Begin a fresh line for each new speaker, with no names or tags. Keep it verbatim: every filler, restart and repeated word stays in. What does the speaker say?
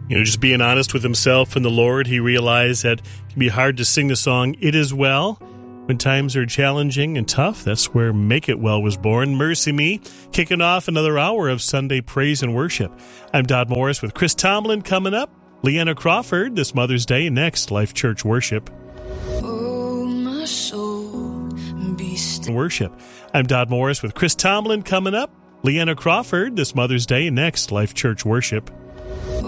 You know, just being honest with himself and the Lord, he realized that it can be hard to sing the song, It Is Well, when times are challenging and tough. That's where Make It Well was born. Mercy Me, kicking off another hour of Sunday praise and worship. I'm Dodd Morris with Chris Tomlin coming up. Leanna Crawford this Mother's Day next, Life Church Worship.
Oh, my soul, be still.
Worship. I'm Dodd Morris with Chris Tomlin coming up. Leanna Crawford this Mother's Day next, Life Church Worship.